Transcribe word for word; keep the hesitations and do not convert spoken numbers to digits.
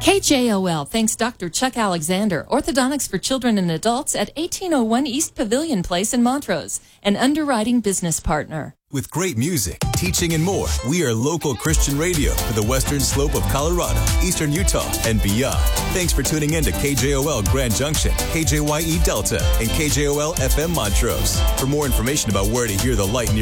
K J O L thanks Doctor Chuck Alexander, orthodontics for children and adults at eighteen oh one East Pavilion Place in Montrose, an underwriting business partner. With great music, teaching, and more, we are local Christian radio for the western slope of Colorado, eastern Utah, and beyond. Thanks for tuning in to K J O L Grand Junction, K J Y E Delta, and K J O L F M Montrose. For more information about where to hear the light in your